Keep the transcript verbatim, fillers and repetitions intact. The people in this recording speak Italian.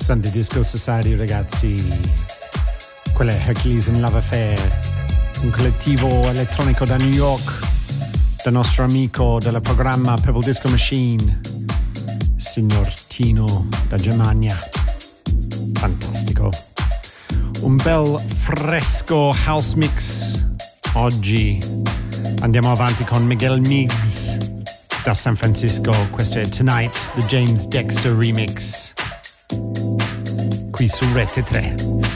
Sunday Disco Society, ragazzi. Quella è Hercules and Love Affair, un collettivo elettronico da New York, del nostro amico del programma Pebble Disco Machine, signor Tino da Germania. Fantastico. Un bel fresco house mix. Oggi andiamo avanti con Miguel Miggs da San Francisco. Questo è Tonight, the James Dexter remix, qui su Rete tre.